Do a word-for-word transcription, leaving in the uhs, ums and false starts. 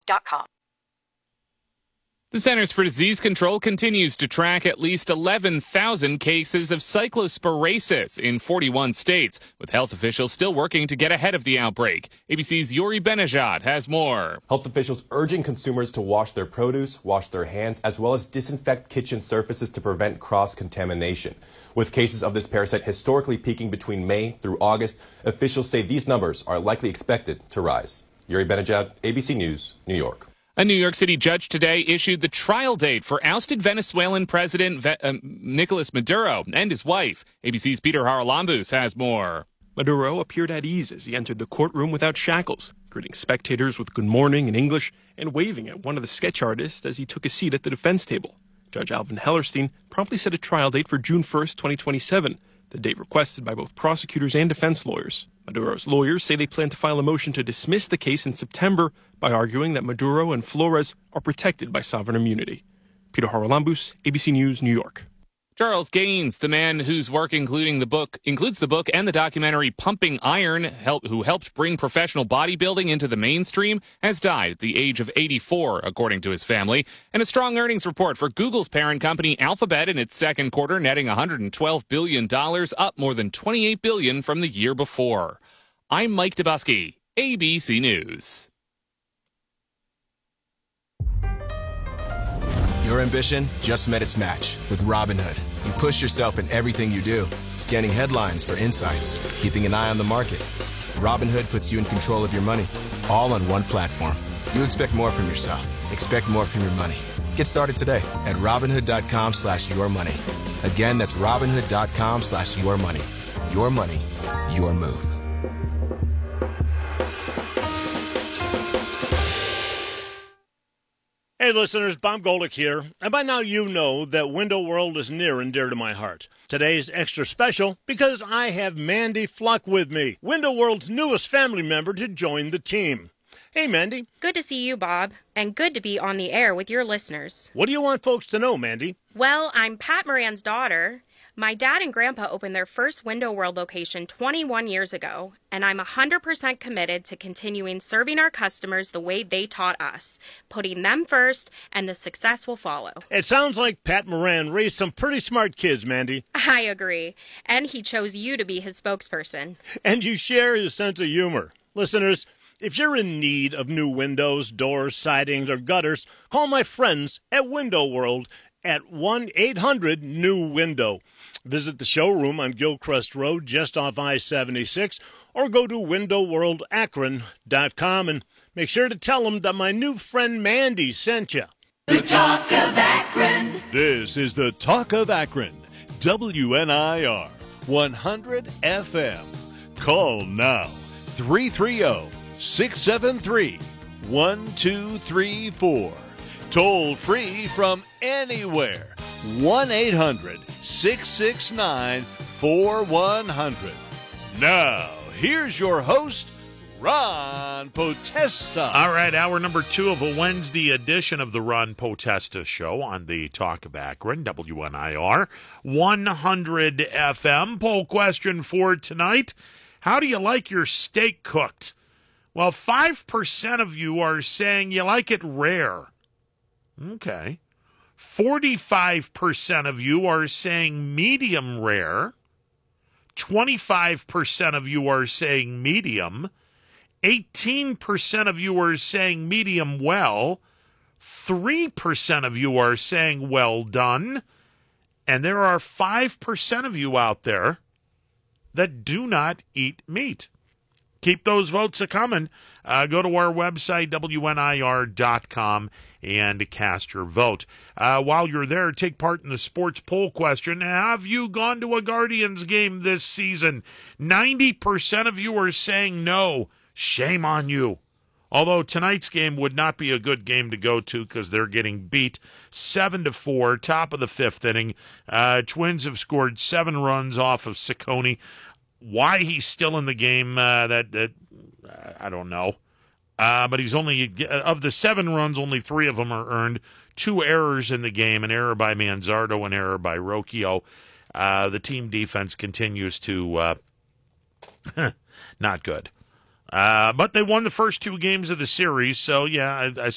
dot com. The Centers for Disease Control continues to track at least eleven thousand cases of cyclosporasis in forty-one states, with health officials still working to get ahead of the outbreak. A B C's Yuri Benajad has more. Health officials urging consumers to wash their produce, wash their hands, as well as disinfect kitchen surfaces to prevent cross-contamination. With cases of this parasite historically peaking between May through August, officials say these numbers are likely expected to rise. Yuri Benajad, A B C News, New York. A New York City judge today issued the trial date for ousted Venezuelan President Ve- uh, Nicolas Maduro and his wife. A B C's Peter Haralambous has more. Maduro appeared at ease as he entered the courtroom without shackles, greeting spectators with good morning in English and waving at one of the sketch artists as he took a seat at the defense table. Judge Alvin Hellerstein promptly set a trial date for June first, twenty twenty-seven, the date requested by both prosecutors and defense lawyers. Maduro's lawyers say they plan to file a motion to dismiss the case in September by arguing that Maduro and Flores are protected by sovereign immunity. Peter Haralambous, A B C News, New York. Charles Gaines, the man whose work including the book includes the book and the documentary Pumping Iron, help, who helped bring professional bodybuilding into the mainstream, has died at the age of eighty-four, according to his family. And a strong earnings report for Google's parent company Alphabet in its second quarter, netting one hundred twelve billion dollars, up more than twenty-eight billion dollars from the year before. I'm Mike Dubusky, A B C News. Your ambition just met its match with Robinhood. You push yourself in everything you do, scanning headlines for insights, keeping an eye on the market. Robinhood puts you in control of your money, all on one platform. You expect more from yourself. Expect more from your money. Get started today at Robinhood.com slash your money. Again, that's Robinhood.com slash your money. Your money, your move. Hey listeners, Bob Golick here, and by now you know that Window World is near and dear to my heart. Today's extra special because I have Mandy Fluck with me, Window World's newest family member to join the team. Hey Mandy. Good to see you, Bob, and good to be on the air with your listeners. What do you want folks to know, Mandy? Well, I'm Pat Moran's daughter. My dad and grandpa opened their first Window World location twenty-one years ago, and I'm one hundred percent committed to continuing serving our customers the way they taught us, putting them first, and the success will follow. It sounds like Pat Moran raised some pretty smart kids, Mandy. I agree, and he chose you to be his spokesperson. And you share his sense of humor. Listeners, if you're in need of new windows, doors, sidings, or gutters, call my friends at Window World at one eight hundred new window. Visit the showroom on Gilcrest Road just off I seventy-six or go to window world akron dot com and make sure to tell them that my new friend Mandy sent you. The Talk of Akron. This is the Talk of Akron. W N I R one hundred F M. Call now three three zero, six seven three, one two three four. Toll free from anywhere. one eight hundred, six six nine, four one zero zero. Now, here's your host, Ron Potesta. All right, hour number two of a Wednesday edition of the Ron Potesta Show on the Talk of Akron, W N I R, one hundred F M. Poll question for tonight. How do you like your steak cooked? Well, five percent of you are saying you like it rare. Okay. forty-five percent of you are saying medium rare. twenty-five percent of you are saying medium. eighteen percent of you are saying medium well. three percent of you are saying well done. And there are five percent of you out there that do not eat meat. Keep those votes a-coming. Uh, go to our website, W N I R dot com, and cast your vote. Uh, while you're there, take part in the sports poll question. Have you gone to a Guardians game this season? ninety percent of you are saying no. Shame on you. Although tonight's game would not be a good game to go to because they're getting beat seven to four, top of the fifth inning. Uh, Twins have scored seven runs off of Ciccone. Why he's still in the game, uh, that that uh, I don't know. Uh, but he's only, of the seven runs, only three of them are earned. Two errors in the game, an error by Manzardo, an error by Rocchio. Uh, the team defense continues to uh, not good. Uh, but they won the first two games of the series, so yeah, I, I